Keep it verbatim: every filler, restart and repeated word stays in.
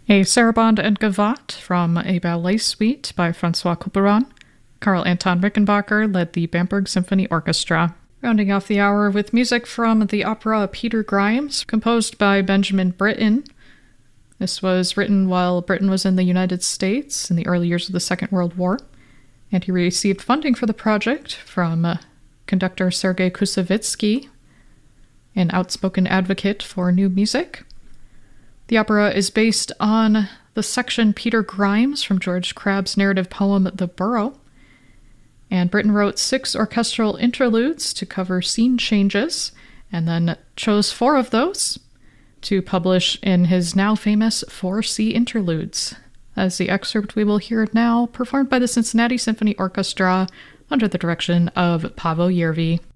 A Sarabande and Gavotte from a ballet suite by Francois Couperin. Karl Anton Rickenbacker led the Bamberg Symphony Orchestra. Rounding off the hour with music from the opera Peter Grimes, composed by Benjamin Britten. This was written while Britten was in the United States in the early years of the Second World War, and he received funding for the project from uh, conductor Sergei Kusevitsky, an outspoken advocate for new music. The opera is based on the section Peter Grimes from George Crabbe's narrative poem The Burrow, and Britten wrote six orchestral interludes to cover scene changes, and then chose four of those to publish in his now famous Four Sea Interludes, as the excerpt we will hear now, performed by the Cincinnati Symphony Orchestra under the direction of Paavo Järvi.